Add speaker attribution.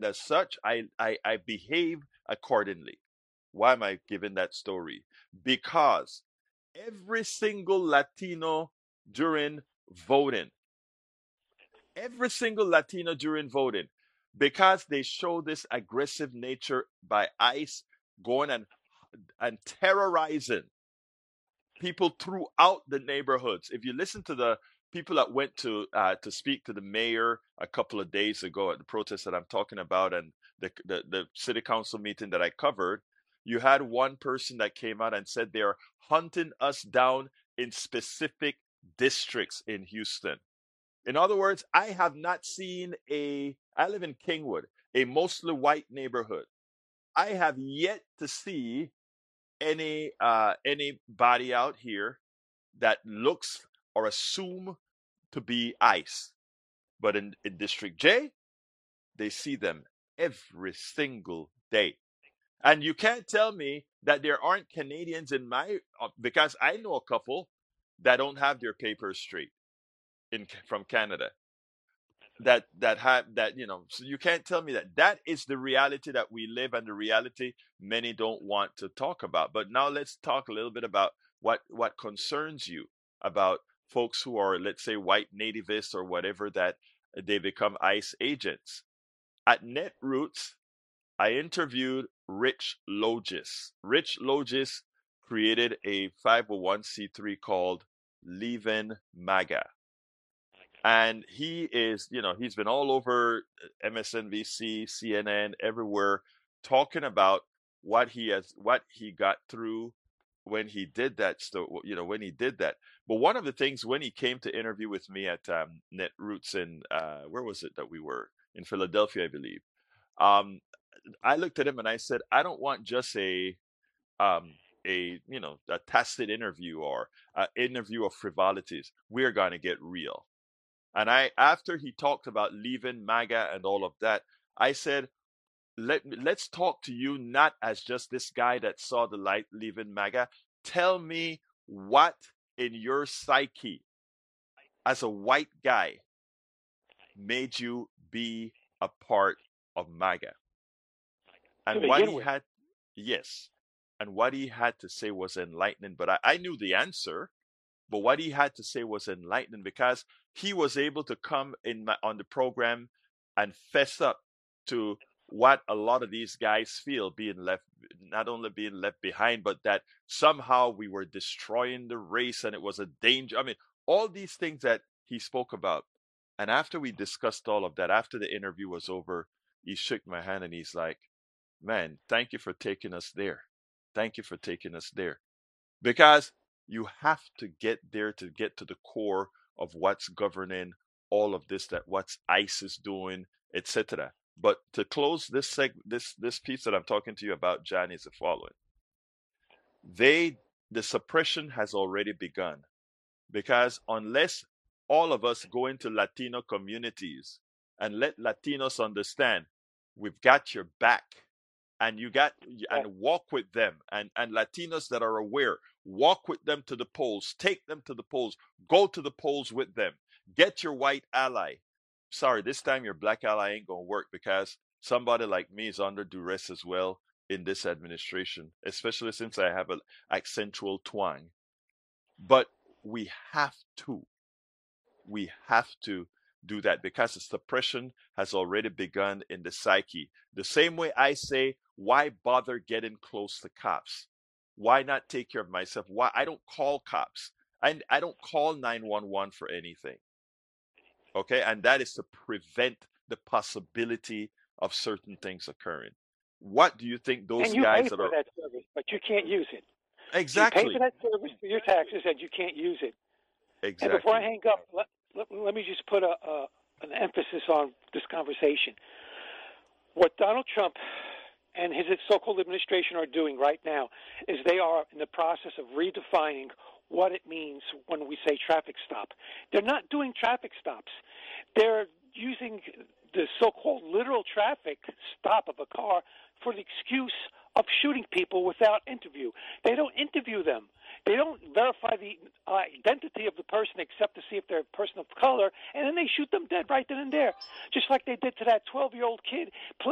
Speaker 1: as such, I behave accordingly. Why am I giving that story? Because every single Latino during voting, every single Latino during voting, because they show this aggressive nature by ICE going and terrorizing people throughout the neighborhoods. If you listen to the people that went to speak to the mayor a couple of days ago at the protest that I'm talking about, and the city council meeting that I covered, you had one person that came out and said they're hunting us down in specific districts in Houston. In other words, I have not seen I live in Kingwood, a mostly white neighborhood. I have yet to see anybody out here that looks or assume to be ICE. But in District J, they see them every single day. And you can't tell me that there aren't Canadians in because I know a couple that don't have their papers straight from Canada. That have that, so you can't tell me that is the reality that we live, and the reality many don't want to talk about. But now let's talk a little bit about what concerns you about folks who are, let's say, white nativists or whatever, that they become ICE agents. At Netroots, I interviewed Rich Logis. Rich Logis created a 501c3 called Leaving MAGA. And he's been all over MSNBC, CNN, everywhere, talking about what he got through when he did that. When he did that. But one of the things, when he came to interview with me at Netroots in where was it that we were, in Philadelphia, I believe. Um, I looked at him and I said, I don't want just um, a tacit interview or an interview of frivolities. We're going to get real. And after he talked about leaving MAGA and all of that, I said, let's talk to you not as just this guy that saw the light leaving MAGA. Tell me what in your psyche as a white guy made you be a part of MAGA.
Speaker 2: To
Speaker 1: And
Speaker 2: begin with.
Speaker 1: yes, and what he had to say was enlightening. But I knew the answer. But what he had to say was enlightening, because he was able to come on the program and fess up to what a lot of these guys feel, being left, not only being left behind, but that somehow we were destroying the race and it was a danger. I mean, all these things that he spoke about. And after we discussed all of that, after the interview was over, he shook my hand and he's like, man, thank you for taking us there. Thank you for taking us there. Because you have to get there to get to the core of what's governing all of this, that what's ICE is doing, etc. But to close this piece that I'm talking to you about, John, is the following. The suppression has already begun, because unless all of us go into Latino communities and let Latinos understand we've got your back, and walk with them, and Latinos that are aware, walk with them to the polls, take them to the polls, go to the polls with them, get your white ally. Sorry, this time your black ally ain't gonna work, because somebody like me is under duress as well in this administration, especially since I have an accentual twang. But we have to we have to do that, because the suppression has already begun in the psyche. The same way I say, why bother getting close to cops? Why not take care of myself? Why I don't call cops? I don't call 911 for anything. Okay, and that is to prevent the possibility of certain things occurring. What do you think those
Speaker 2: And you
Speaker 1: guys
Speaker 2: pay
Speaker 1: that
Speaker 2: for
Speaker 1: are
Speaker 2: that service, but you can't use it. You pay for
Speaker 1: exactly,
Speaker 2: that service for your taxes, and you can't use it. And before I
Speaker 1: exactly,
Speaker 2: hang up, let me just put an emphasis on this conversation. What Donald Trump and his so-called administration are doing right now is they are in the process of redefining what it means when we say traffic stop. They're not doing traffic stops. They're using the so-called literal traffic stop of a car for the excuse of shooting people without interview. They don't interview them. They don't verify the identity of the person except to see if they're a person of color, and then they shoot them dead right then and there, just like they did to that 12-year-old kid